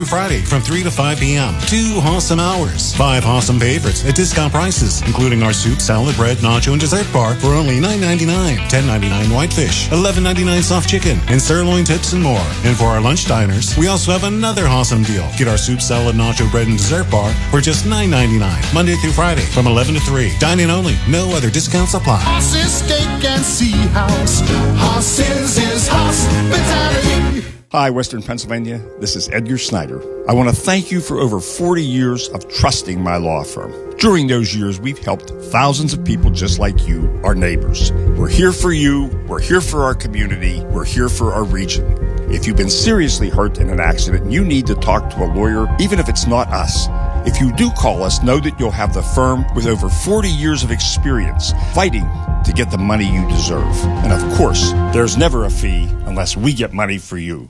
Friday from 3 to 5 p.m. 2 awesome hours. 5 awesome favorites at discount prices, including our soup, salad, bread, nacho, and dessert bar for only $9.99. $10.99 whitefish, $11.99 soft chicken, and sirloin tips and more. And for our lunch diners, we also have another awesome deal. Get our soup, salad, nacho, bread, and dessert bar for just $9.99. Monday through Friday from 11 to 3. Dine-in only. No other discounts apply. Horses, steak, and sea house. Horses is hospitality. Hi, Western Pennsylvania. This is Edgar Snyder. I want to thank you for over 40 years of trusting my law firm. During those years, we've helped thousands of people just like you, our neighbors. We're here for you. We're here for our community. We're here for our region. If you've been seriously hurt in an accident and you need to talk to a lawyer, even if it's not us, if you do call us, know that you'll have the firm with over 40 years of experience fighting to get the money you deserve. And of course, there's never a fee unless we get money for you.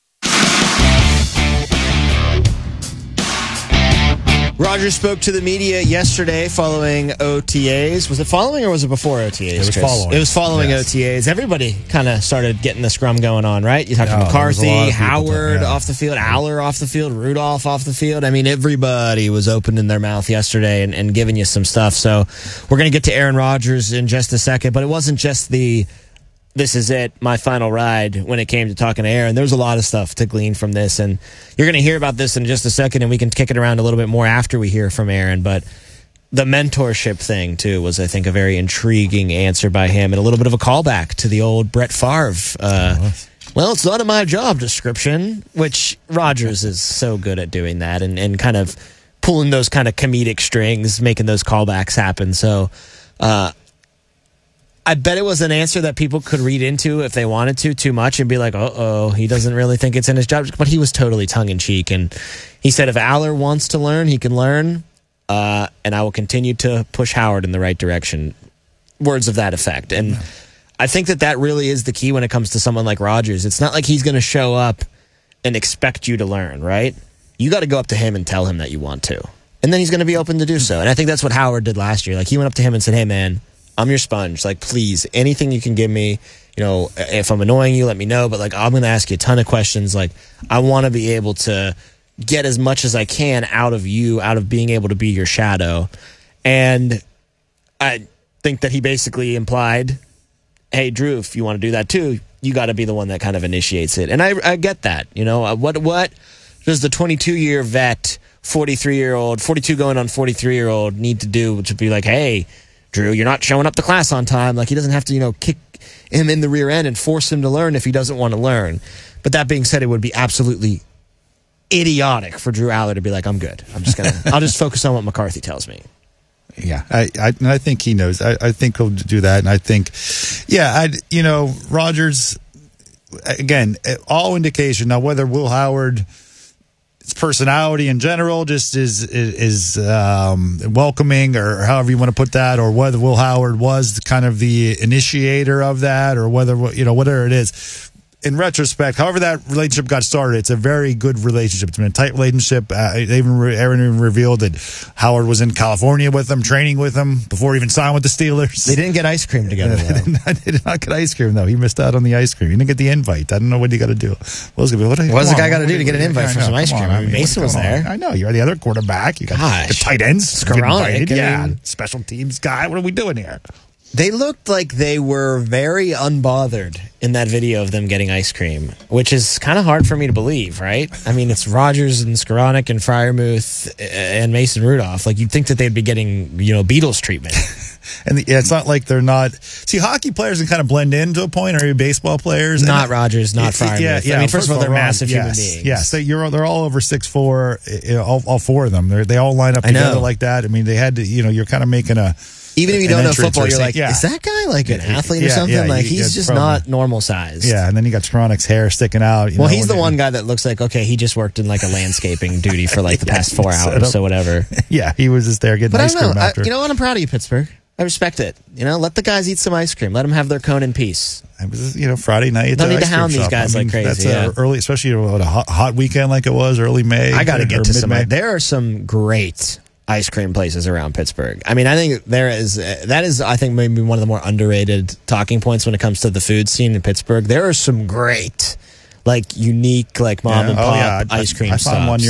Rogers spoke to the media yesterday following OTAs. Was it following or was it before OTAs? It was Chris? following. It was following yes. OTAs. Everybody kind of started getting the scrum going on, right? You talked to McCarthy, Howard off the field, Aller off the field, Rudolph off the field. I mean, everybody was opening their mouth yesterday and giving you some stuff. So we're going to get to Aaron Rodgers in just a second, but it wasn't just this is it, my final ride when it came to talking to Aaron. There was a lot of stuff to glean from this, and you're going to hear about this in just a second, and we can kick it around a little bit more after we hear from Aaron. But the mentorship thing, too, was, I think, a very intriguing answer by him and a little bit of a callback to the old Brett Favre. Well, it's not in my job description, which Rodgers is so good at doing that and kind of pulling those kind of comedic strings, making those callbacks happen. So, I bet it was an answer that people could read into if they wanted to too much and be like, he doesn't really think it's in his job. But he was totally tongue-in-cheek. And he said if Aller wants to learn, he can learn. And I will continue to push Howard in the right direction. Words of that effect. And I think that really is the key when it comes to someone like Rodgers. It's not like he's going to show up and expect you to learn, right? You got to go up to him and tell him that you want to. And then he's going to be open to do so. And I think that's what Howard did last year. Like, he went up to him and said, hey, man, I'm your sponge. Like, please, anything you can give me, you know, if I'm annoying you, let me know. But, like, I'm going to ask you a ton of questions. Like, I want to be able to get as much as I can out of you, out of being able to be your shadow. And I think that he basically implied, hey, Drew, if you want to do that too, you got to be the one that kind of initiates it. And I get that. You know, what does the 22-year vet, 43-year-old, 42 going on 43-year-old need to do to be like, hey, Drew, you're not showing up to class on time. Like, he doesn't have to, you know, kick him in the rear end and force him to learn if he doesn't want to learn. But that being said, it would be absolutely idiotic for Drew Aller to be like, I'm good. I'll just focus on what McCarthy tells me. Yeah, I think he knows. I think he'll do that. And I think, Rodgers, again, all indication. Now, whether Will Howard, his personality in general just is welcoming, or however you want to put that, or whether Will Howard was kind of the initiator of that, or whether, whatever it is. In retrospect, however that relationship got started, it's a very good relationship. It's been a tight relationship. Aaron even revealed that Howard was in California with them, training with them before he even signed with the Steelers. They didn't get ice cream together, though. They did not get ice cream, though. He missed out on the ice cream. He didn't get the invite. I don't know what you got to do. What's the guy got to do to get an invite for some ice cream? I mean, Mason was there. I know. You're the other quarterback. You got the tight ends. Skowronek. Special teams guy. What are we doing here? They looked like they were very unbothered in that video of them getting ice cream, which is kind of hard for me to believe, right? I mean, it's Rodgers and Skowronek and Freiermuth and Mason Rudolph. Like, you'd think that they'd be getting, Beatles treatment. And it's not like they're not. See, hockey players can kind of blend in to a point, or baseball players. Not Rodgers, not Freiermuth. Yeah. I mean, first of all, they're massive human beings. Yeah, so they're all over 6'4", all four of them. They all line up together like that. I mean, they had to, you're kind of making a. Even if you don't know football, you're like, is that guy like an athlete or something? Yeah, like, he's just not normal size. Yeah, and then you got Skowronek's hair sticking out. He's the one guy that looks like, okay, he just worked in like a landscaping duty for like the past 4 hours, so whatever. Yeah, he was just there getting ice cream after. You know what? I'm proud of you, Pittsburgh. I respect it. Let the guys eat some ice cream. Let them have their cone in peace. It was, Friday night. Don't need to hound these guys like crazy. That's early, especially a hot weekend like it was, early May. I got to get to some. There are some great ice cream places around Pittsburgh. I mean, I think that is I think maybe one of the more underrated talking points when it comes to the food scene in Pittsburgh. There are some great like unique, like mom and pop I ice cream I stuff. found one